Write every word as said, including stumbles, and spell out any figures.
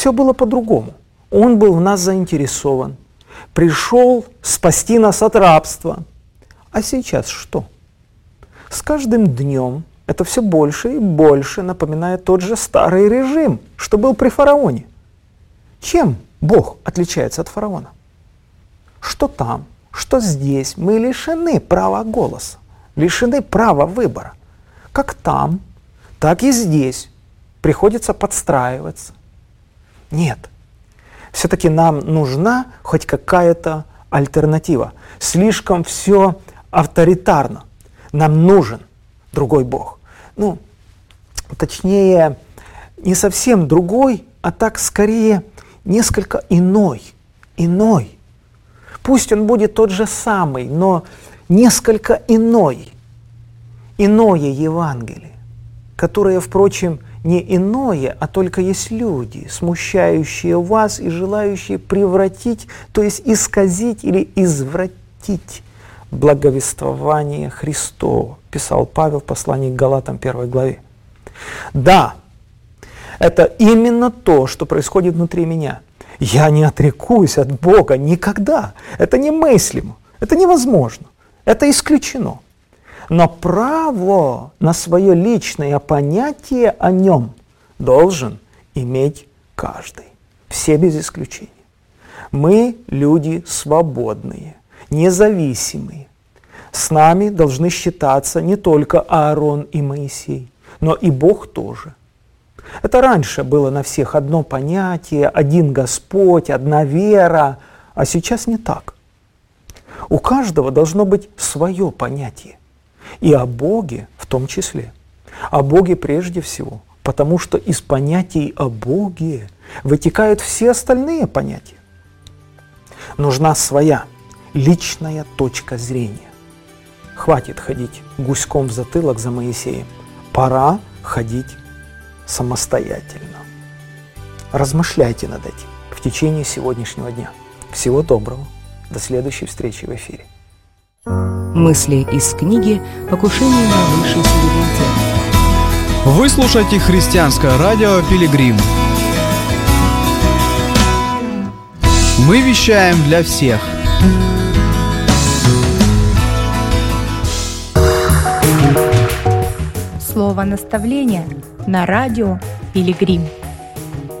все было по-другому. Он был в нас заинтересован, пришел спасти нас от рабства. А сейчас что? С каждым днем это все больше и больше напоминает тот же старый режим, что был при фараоне. Чем Бог отличается от фараона? Что там, что здесь мы лишены права голоса, лишены права выбора. Как там, так и здесь приходится подстраиваться. Нет, все-таки нам нужна хоть какая-то альтернатива. Слишком все авторитарно. Нам нужен другой Бог. Ну, точнее, не совсем другой, а так скорее несколько иной. Иной. Пусть он будет тот же самый, но несколько иной. Иное Евангелие, которое, впрочем, не иное, а только есть люди, смущающие вас и желающие превратить, то есть исказить или извратить благовествование Христово, писал Павел в послании к Галатам первой главе. Да, это именно то, что происходит внутри меня. Я не отрекусь от Бога никогда. Это немыслимо, это невозможно, это исключено. Но право на свое личное понятие о нем должен иметь каждый, все без исключения. Мы люди свободные, независимые. С нами должны считаться не только Аарон и Моисей, но и Бог тоже. Это раньше было на всех одно понятие, один Господь, одна вера, а сейчас не так. У каждого должно быть свое понятие. И о Боге в том числе. О Боге прежде всего, потому что из понятий о Боге вытекают все остальные понятия. Нужна своя личная точка зрения. Хватит ходить гуськом в затылок за Моисеем. Пора ходить самостоятельно. Размышляйте над этим в течение сегодняшнего дня. Всего доброго. До следующей встречи в эфире. Мысли из книги «Покушение на высший суверенитет». Вы слушаете христианское радио «Пилигрим». Мы вещаем для всех. Слово наставления на радио «Пилигрим».